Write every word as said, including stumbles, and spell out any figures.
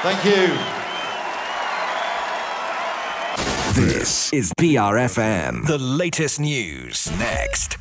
Thank you. This is B R F M. The latest news next.